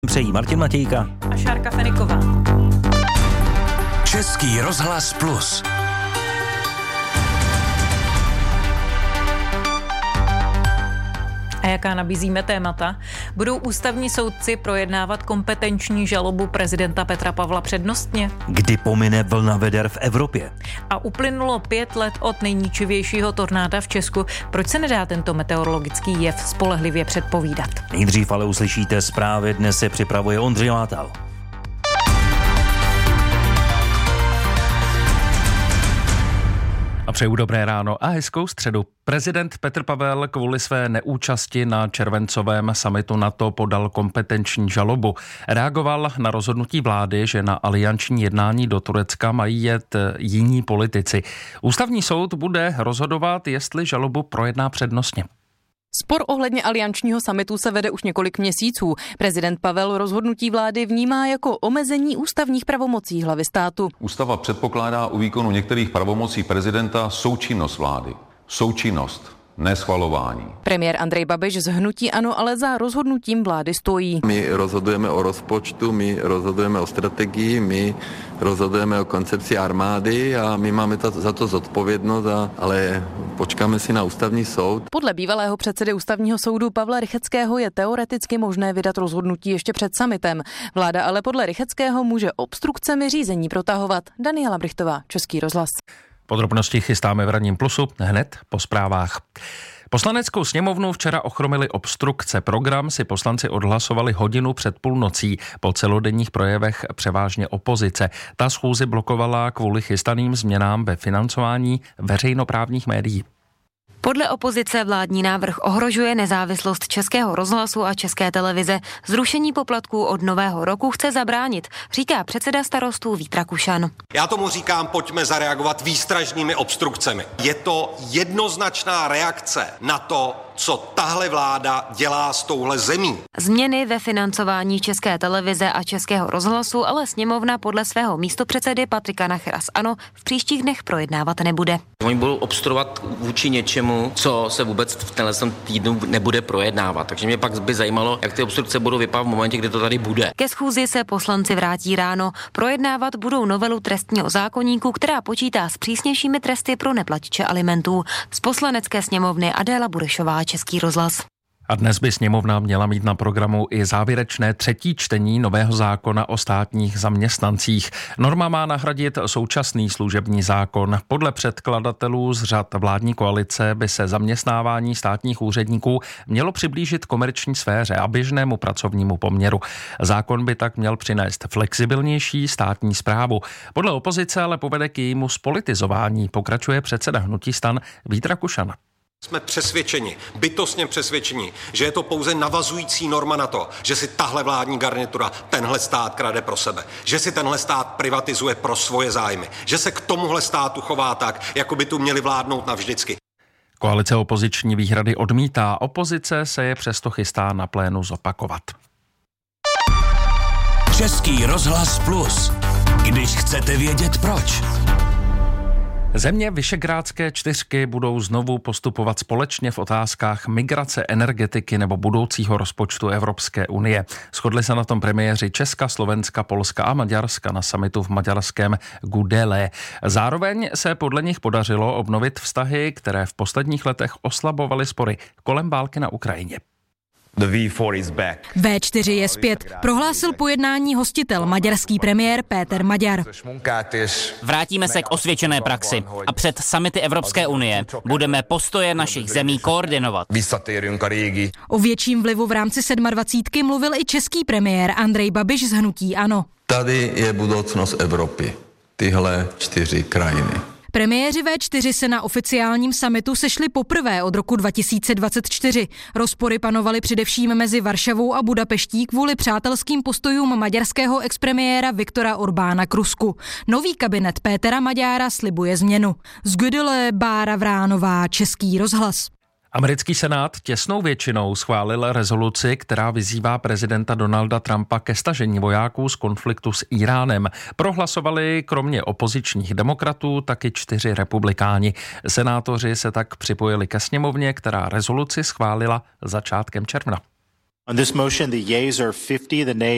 Přejí Martin Matějka a Šárka Feniková. Český rozhlas Plus. A jaká nabízíme témata? Budou ústavní soudci projednávat kompetenční žalobu prezidenta Petra Pavla přednostně? Kdy pomine vlna veder v Evropě? A uplynulo 5 let od nejničivějšího tornáda v Česku. Proč se nedá tento meteorologický jev spolehlivě předpovídat? Nejdřív ale uslyšíte zprávy, dnes se připravuje Ondřej Látal. A přeju dobré ráno a hezkou středu. Prezident Petr Pavel kvůli své neúčasti na červencovém summitu NATO podal kompetenční žalobu. Reagoval na rozhodnutí vlády, že na alianční jednání do Turecka mají jet jiní politici. Ústavní soud bude rozhodovat, jestli žalobu projedná přednostně. Spor ohledně aliančního summitu se vede už několik měsíců. Prezident Pavel rozhodnutí vlády vnímá jako omezení ústavních pravomocí hlavy státu. Ústava předpokládá u výkonu některých pravomocí prezidenta součinnost vlády. Součinnost, ne schvalování. Premiér Andrej Babiš z hnutí ANO ale za rozhodnutím vlády stojí. My rozhodujeme o rozpočtu, my rozhodujeme o strategii, my rozhodujeme o koncepci armády a my máme za to zodpovědnost, ale počkáme si na ústavní soud. Podle bývalého předsedy ústavního soudu Pavla Rychetského je teoreticky možné vydat rozhodnutí ještě před summitem. Vláda ale podle Rychetského může obstrukcemi řízení protahovat. Daniela Brichtová, Český rozhlas. Podrobnosti chystáme v Ranním plusu hned po zprávách. Poslaneckou sněmovnu včera ochromily obstrukce. Program si poslanci odhlasovali hodinu před půlnocí po celodenních projevech převážně opozice. Ta schůzi blokovala kvůli chystaným změnám ve financování veřejnoprávních médií. Podle opozice vládní návrh ohrožuje nezávislost Českého rozhlasu a České televize. Zrušení poplatků od nového roku chce zabránit, říká předseda Starostů Vít Rakušan. Já tomu říkám, pojďme zareagovat výstražnými obstrukcemi. Je to jednoznačná reakce na to, co tahle vláda dělá s touhle zemí. Změny ve financování České televize a Českého rozhlasu ale sněmovna podle svého místopředsedy Patrika Nachera z ANO v příštích dnech projednávat nebude. Oni budou obstruovat vůči něčemu, co se vůbec v tenhle týdnu nebude projednávat. Takže mě pak by zajímalo, jak ty obstrukce budou vypadat v momentě, kdy to tady bude. Ke schůzi se poslanci vrátí ráno. Projednávat budou novelu trestního zákoníku, která počítá s přísnějšími tresty pro neplatiče alimentů. Z poslanecké sněmovny Adéla Burešová, Český rozhlas. A dnes by sněmovna měla mít na programu i závěrečné 3. čtení nového zákona o státních zaměstnancích. Norma má nahradit současný služební zákon. Podle předkladatelů z řad vládní koalice by se zaměstnávání státních úředníků mělo přiblížit komerční sféře a běžnému pracovnímu poměru. Zákon by tak měl přinést flexibilnější státní správu. Podle opozice ale povede k jejímu zpolitizování, pokračuje předseda hnutí STAN Vít Rakušan. Jsme přesvědčeni, bytostně přesvědčeni, že je to pouze navazující norma na to, že si tahle vládní garnitura tenhle stát krade pro sebe, že si tenhle stát privatizuje pro svoje zájmy, že se k tomuhle státu chová tak, jako by tu měli vládnout navždycky. Koalice opoziční výhrady odmítá, opozice se je přesto chystá na plénu zopakovat. Český rozhlas Plus. Když chcete vědět proč. Země Visegrádské čtyřky budou znovu postupovat společně v otázkách migrace, energetiky nebo budoucího rozpočtu Evropské unie. Shodli se na tom premiéři Česka, Slovenska, Polska a Maďarska na summitu v maďarském Gudele. Zároveň se podle nich podařilo obnovit vztahy, které v posledních letech oslabovaly spory kolem války na Ukrajině. V4 je zpět, prohlásil po jednání hostitel, maďarský premiér Péter Magyar. Vrátíme se k osvědčené praxi a před summity Evropské unie budeme postoje našich zemí koordinovat. O větším vlivu v rámci 27 mluvil i český premiér Andrej Babiš z hnutí ANO. Tady je budoucnost Evropy, tyhle 4 krajiny. Premiéři V4 se na oficiálním summitu sešli poprvé od roku 2024. Rozpory panovaly především mezi Varšavou a Budapeští kvůli přátelským postojům maďarského expremiéra Viktora Orbána k Rusku. Nový kabinet Pétera Magyara slibuje změnu. Z Gudele Bára Vránová, Český rozhlas. Americký senát těsnou většinou schválil rezoluci, která vyzývá prezidenta Donalda Trumpa ke stažení vojáků z konfliktu s Íránem. Prohlasovali kromě opozičních demokratů taky 4 republikáni. Senátoři se tak připojili ke sněmovně, která rezoluci schválila začátkem června. On this motion, the yeas are 50, the nays